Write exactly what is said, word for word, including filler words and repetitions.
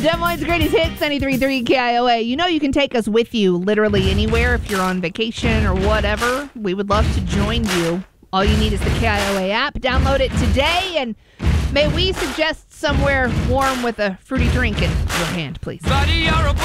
Des Moines' greatest hits, ninety-three point three K I O A. You know you can take us with you literally anywhere if you're on vacation or whatever. We would love to join you. All you need is the K I O A app. Download it today, and may we suggest somewhere warm with a fruity drink in your hand, please. Buddy, you're a